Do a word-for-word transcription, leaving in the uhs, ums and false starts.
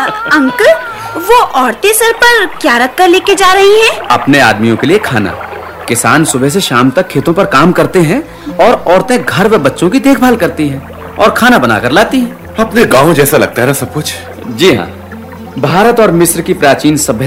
Uncle, वो औरतें sir पर क्या रख कर लेके जा रही हैं? अपने आदमियों के लिए खाना। किसान सुबह से शाम तक खेतों पर काम करते हैं और औरतें घर व बच्चों की देखभाल करती हैं और खाना बनाकर लाती हैं। अपने गांव जैसा लगता है ना सब कुछ। जी हाँ, भारत और मिस्र की प्राचीन सभ्यता